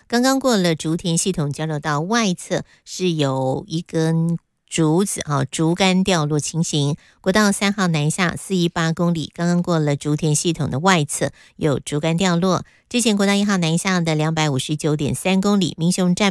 刚刚过了竹田系统交流道外侧是有一根竹子竹竿掉落情形，国道3号南下418公里，刚刚过了竹田系统的外侧有竹竿掉落。之前国道1号南下的259.3公里，民雄站